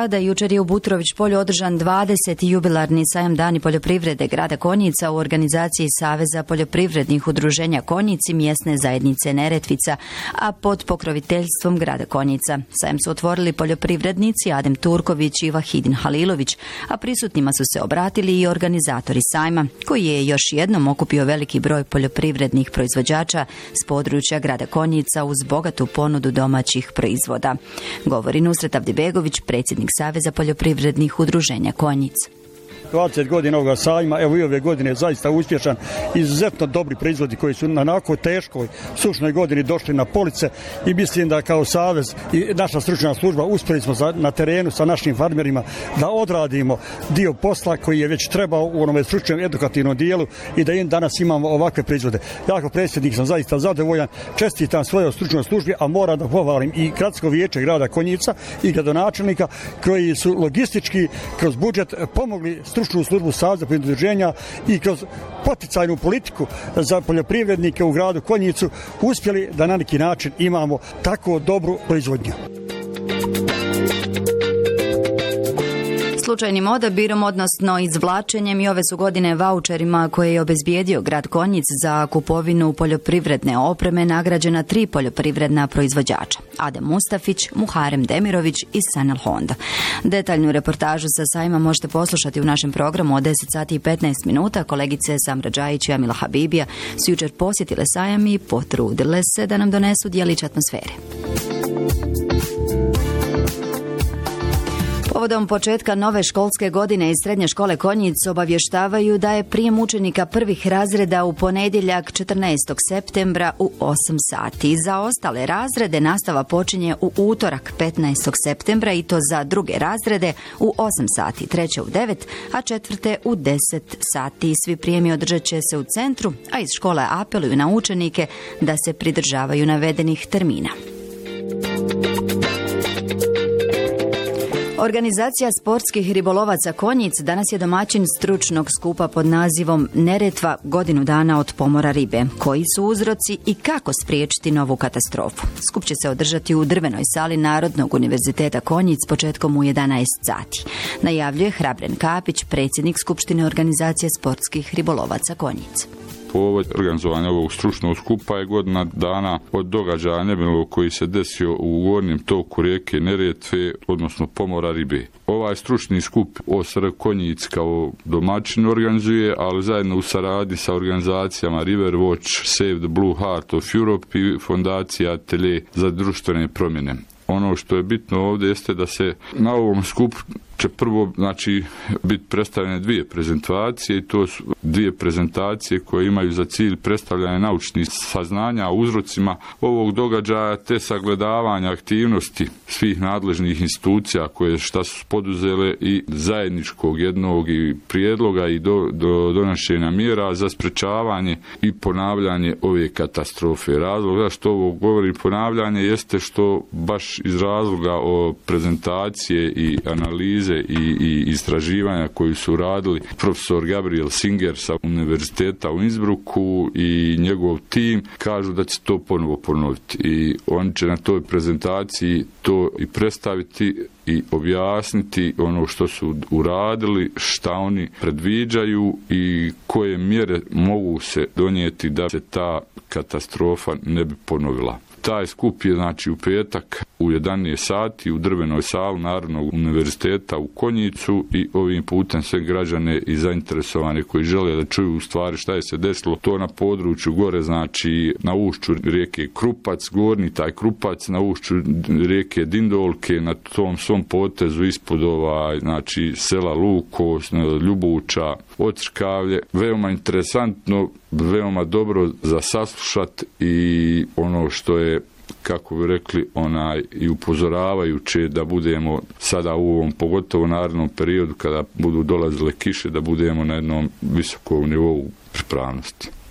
grada jučer je u Butrović polju održan 20. jubilarni sajam Dani poljoprivrede grada Konjica u organizaciji Saveza poljoprivrednih udruženja Konjic i mjesne zajednice Neretvica, a pod pokroviteljstvom grada Konjica. Sajam su otvorili poljoprivrednici Adem Turković i Vahidin Halilović, a prisutnima su se obratili i organizatori sajma, koji je još jednom okupio veliki broj poljoprivrednih proizvođača s područja grada Konjica uz bogatu ponudu domaćih proizvoda. Govori Nusret Avdibegović, predsjednik Saveza poljoprivrednih udruženja Konjic. 20 godina ovoga sajma, evo i ove godine je zaista uspješan, izuzetno dobri proizvodi koji su na onako teškoj, sušnoj godini došli na police i mislim da kao Savez i naša stručna služba uspjeli smo na terenu sa našim farmerima da odradimo dio posla koji je već trebao u onome stručnom edukativnom dijelu i da danas imamo ovakve proizvode. Ja kao predsjednik sam zaista zadovoljan, čestitam svojoj stručnoj službi, a moram da pohvalim i gradsko vijeće grada Konjica i gradonačelnika koji su logistički kroz budžet pomogli stručnu službu Saveza poljoprivrednih udruženja i kroz poticajnu politiku za poljoprivrednike u gradu Konjicu uspjeli da na neki način imamo tako dobru proizvodnju. Slučajnim odabirom, odnosno izvlačenjem i ove su godine vaučerima koje je obezbijedio grad Konjic za kupovinu poljoprivredne opreme nagrađena 3 poljoprivredna proizvođača: Adem Mustafić, Muharem Demirović i Sanel Honda. Detaljnu reportažu sa sajma možete poslušati u našem programu od 10 sati i 15 minuta. Kolegice Samra Džajić i Amila Habibija su jučer posjetile sajam i potrudile se da nam donesu djelić atmosfere. Povodom početka nove školske godine iz Srednje škole Konjic obavještavaju da je prijem učenika prvih razreda u ponedjeljak 14. septembra u 8 sati. Za ostale razrede nastava počinje u utorak 15. septembra i to za druge razrede u 8 sati, treće u 9, a četvrte u 10 sati. Svi prijemi održat će se u centru, a iz škole apeluju na učenike da se pridržavaju navedenih termina. Organizacija sportskih ribolovaca Konjic danas je domaćin stručnog skupa pod nazivom Neretva godinu dana od pomora ribe. Koji su uzroci i kako spriječiti novu katastrofu? Skup će se održati u drvenoj sali Narodnog univerziteta Konjic početkom u 11 sati. Najavljuje Hrabren Kapić, predsjednik Skupštine organizacije sportskih ribolovaca Konjic. Povod organizovanja ovog stručnog skupa je godina dana od događaja nemilog koji se desio u gornjem toku rijeke Neretve, odnosno pomora ribe. Ovaj stručni skup OSR Konjic kao domaćin organizuje, ali zajedno u saradnji sa organizacijama River Watch, Save the Blue Heart of Europe i fondacija Atelje za društvene promjene. Ono što je bitno ovdje jeste da se na ovom skupu će prvo biti predstavljene 2 prezentacije, i to su 2 prezentacije koje imaju za cilj predstavljanje naučnih saznanja o uzrocima ovog događaja te sagledavanja aktivnosti svih nadležnih institucija koje šta su poduzele i zajedničkog jednog i prijedloga i do donošenja mjera za sprečavanje i ponavljanje ove katastrofe. Razlog zašto ovo govori ponavljanje jeste što baš iz razloga o prezentacije i analize i istraživanja koju su radili profesor Gabriel Singer sa univerziteta u Innsbrucku i njegov tim, kažu da će to ponovo ponoviti. I on će na toj prezentaciji to i predstaviti i objasniti ono što su uradili, šta oni predviđaju i koje mjere mogu se donijeti da se ta katastrofa ne bi ponovila. Taj skup je u petak u 11 sati u drvenoj sali Narodnog univerziteta u Konjicu i ovim putem sve građane i zainteresovane koji žele da čuju u stvari šta je se desilo to na području gore, na ušću rijeke Krupac, gornji taj Krupac, na ušću rijeke Dindolke, na tom svom potezu ispod sela Luko, Ljubuča, Ocrkavlje. Veoma interesantno, veoma dobro za saslušat i ono što je, kako bi rekli, i upozoravajuće da budemo sada u ovom, pogotovo narednom periodu kada budu dolazile kiše, da budemo na jednom visokom nivou pripravnosti.